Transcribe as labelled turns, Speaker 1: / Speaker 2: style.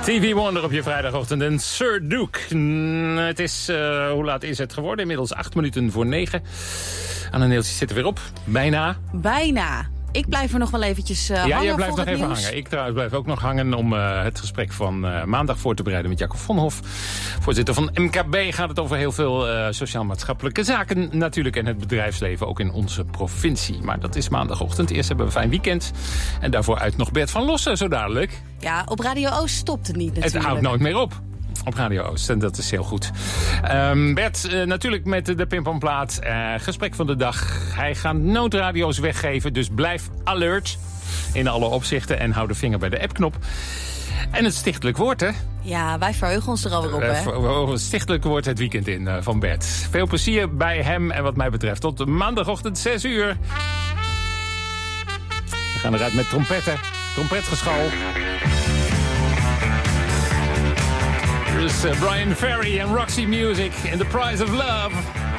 Speaker 1: TV Wonder op je vrijdagochtend en Sir Duke. Het is, hoe laat is het geworden? Inmiddels 8:08. Anne-Neeltje zit er weer op. Bijna.
Speaker 2: Ik blijf er nog wel eventjes hangen.
Speaker 1: Ja, jij blijft nog even
Speaker 2: nieuws.
Speaker 1: hangen. Ik trouwens blijf ook nog hangen om het gesprek van maandag voor te bereiden met Jacob Vonhoff. Voorzitter van MKB gaat het over heel veel sociaal-maatschappelijke zaken natuurlijk. En het bedrijfsleven ook in onze provincie. Maar dat is maandagochtend. Eerst hebben we een fijn weekend. En daarvoor uit nog Bert van Lossen, zo dadelijk.
Speaker 2: Ja, op Radio Oost stopt het niet natuurlijk.
Speaker 1: Het houdt nooit meer op. Op Radio Oost, en dat is heel goed. Bert, natuurlijk met de Pimpamplaat. Gesprek van de dag. Hij gaat noodradio's weggeven, dus blijf alert in alle opzichten. En hou de vinger bij de appknop. En het stichtelijk woord, hè?
Speaker 2: Ja, wij verheugen ons er alweer op, hè?
Speaker 1: Het stichtelijk woord het weekend in van Bert. Veel plezier bij hem en wat mij betreft tot maandagochtend 6 uur. We gaan eruit met trompetten. Trompetgeschal. Dus Brian Ferry en Roxy Music in The Price of Love.